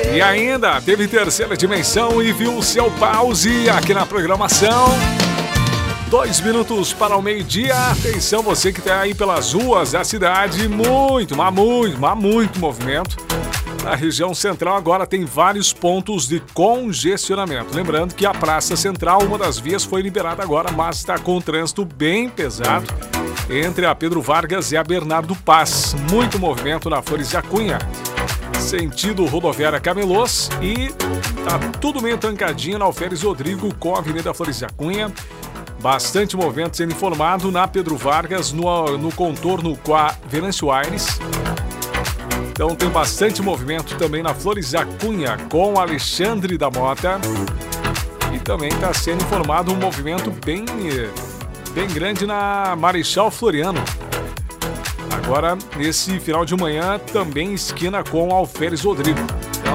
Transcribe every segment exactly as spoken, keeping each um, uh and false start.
E ainda teve terceira dimensão e viu o seu pause aqui na programação. Dois minutos para o meio-dia. Atenção, você que está aí pelas ruas da cidade. Muito, mas muito, mas muito movimento. Na região central agora tem vários pontos de congestionamento. Lembrando que a Praça Central, uma das vias, foi liberada agora, mas está com o trânsito bem pesado entre a Pedro Vargas e a Bernardo Paz. Muito movimento na Flores da Cunha, sentido rodoviária Camelôs, e tá tudo meio trancadinho na Alferes Rodrigo com a Avenida Flores da Cunha. Bastante movimento sendo informado na Pedro Vargas, no, no contorno com a Venâncio Aires. Então tem bastante movimento também na Flores da Cunha com Alexandre da Mota. E também está sendo informado um movimento bem, bem grande na Marechal Floriano. Agora, nesse final de manhã, também esquina com Alferes Rodrigo. Então,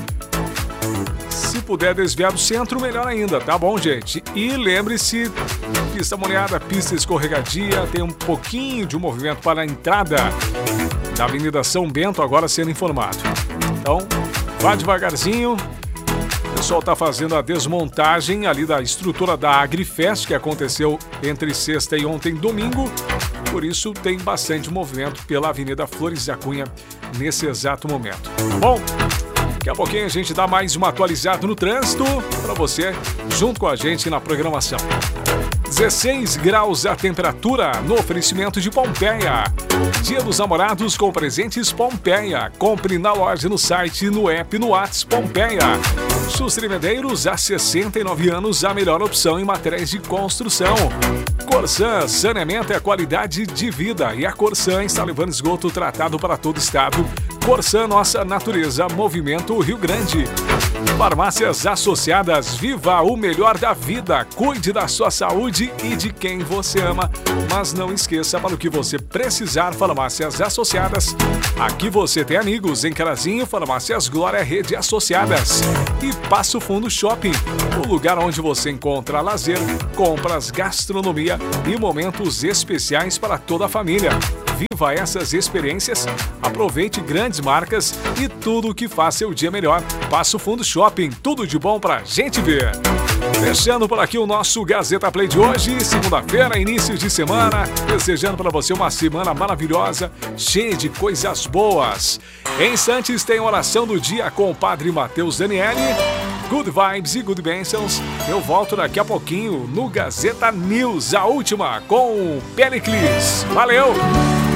se puder desviar do centro, melhor ainda, tá bom, gente? E lembre-se, pista molhada, pista escorregadia, tem um pouquinho de movimento para a entrada da Avenida São Bento, agora sendo informado. Então, vá devagarzinho. O pessoal está fazendo a desmontagem ali da estrutura da Agrifest, que aconteceu entre sexta e ontem, domingo. Por isso, tem bastante movimento pela Avenida Flores da Cunha nesse exato momento. Bom, daqui a pouquinho a gente dá mais uma atualizada no trânsito para você, junto com a gente na programação. dezesseis graus a temperatura no oferecimento de Pompeia. Dia dos Namorados com presentes Pompeia. Compre na loja, no site, no app, no WhatsApp Pompeia. Sustre Medeiros, há sessenta e nove anos, a melhor opção em materiais de construção. Corsan, saneamento é a qualidade de vida. E a Corsan está levando esgoto tratado para todo o estado. Corsan, nossa natureza, Movimento Rio Grande. Farmácias Associadas, viva o melhor da vida. Cuide da sua saúde e de quem você ama. Mas não esqueça, para o que você precisar, Farmácias Associadas. Aqui você tem amigos. Em Carazinho, Farmácias Glória Rede Associadas. E Passo Fundo Shopping, o lugar onde você encontra lazer, compras, gastronomia e momentos especiais para toda a família. Viva essas experiências, aproveite grandes marcas e tudo que faz seu dia melhor. Passo Fundo Shopping, tudo de bom pra gente ver. Fechando por aqui o nosso Gazeta Play de hoje, segunda-feira, início de semana, desejando para você uma semana maravilhosa, cheia de coisas boas. Em instantes tem oração do dia com o Padre Matheus Daniele, Good Vibes e Good Bênçãos. Eu volto daqui a pouquinho no Gazeta News, a última com o Pericles. Valeu!